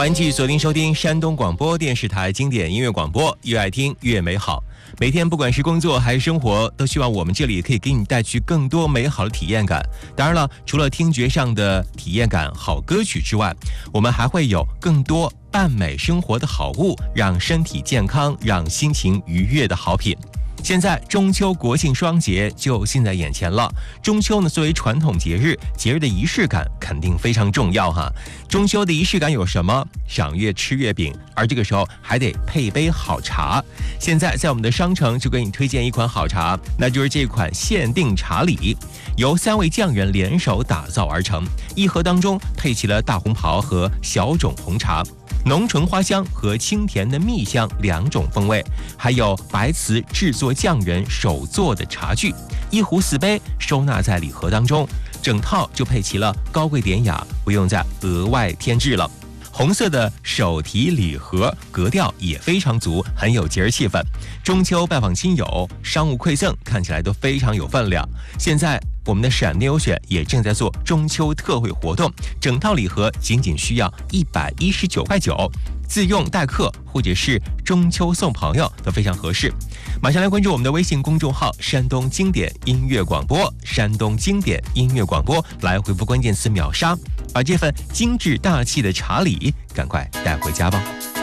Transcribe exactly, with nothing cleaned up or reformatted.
欢迎继续锁定收听山东广播电视台经典音乐广播，越爱听越美好。每天不管是工作还是生活，都希望我们这里可以给你带去更多美好的体验感。当然了，除了听觉上的体验感、好歌曲之外，我们还会有更多伴美生活的好物，让身体健康、让心情愉悦的好品。现在中秋国庆双节就近在眼前了。中秋呢，作为传统节日，节日的仪式感肯定非常重要哈。中秋的仪式感有什么？赏月、吃月饼，而这个时候还得配杯好茶。现在在我们的商城就给你推荐一款好茶，那就是这款限定茶礼，由三位匠人联手打造而成，一盒当中配齐了大红袍和小种红茶。浓醇花香和清甜的蜜香两种风味，还有白瓷制作匠人手做的茶具，一壶四杯收纳在礼盒当中，整套就配齐了高贵典雅，不用再额外添置了。红色的手提礼盒格调也非常足，很有节日气氛。中秋拜访亲友、商务馈赠看起来都非常有分量。现在我们的闪电优选也正在做中秋特惠活动，整套礼盒仅仅需要一百一十九块九，自用待客或者是中秋送朋友都非常合适。马上来关注我们的微信公众号山东经典音乐广播，山东经典音乐广播，来回复关键词秒杀，把这份精致大气的茶礼赶快带回家吧。